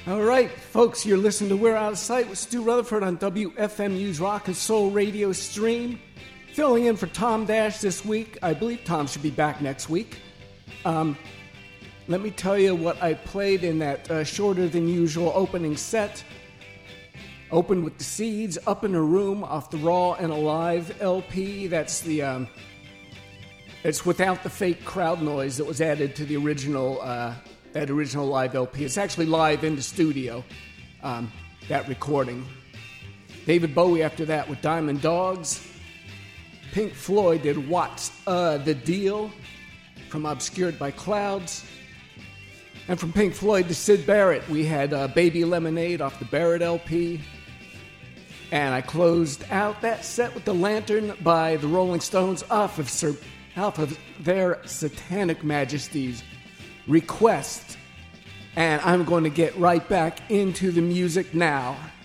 All right, folks, you're listening to We're Out of Sight with Stu Rutherford on WFMU's Rock and Soul radio stream. Filling in for Tom Dash this week. I believe Tom should be back next week. Let me tell you what I played in that shorter than usual opening set. Opened with The Seeds, Up in a Room off the Raw and Alive LP. That's the it's without the fake crowd noise that was added to the original that original live LP. It's actually live in the studio, that recording. David Bowie after that with Diamond Dogs. Pink Floyd did What's the Deal from Obscured by Clouds. And from Pink Floyd to Syd Barrett, we had Baby Lemonade off the Barrett LP. And I closed out that set with The Lantern by the Rolling Stones off of their Satanic Majesty's request. And I'm going to get right back into the music now.